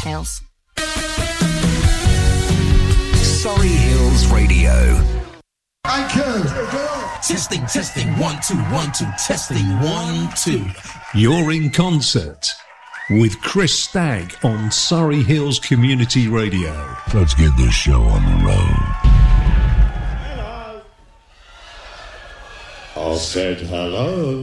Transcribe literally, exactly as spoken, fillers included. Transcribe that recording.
details. Surrey Hills Radio. Thank you. Testing, testing, one, two, one, two, testing, one, two. You're in concert with Chris Stagg on Surrey Hills Community Radio. Let's get this show on the road. Hello. I said hello.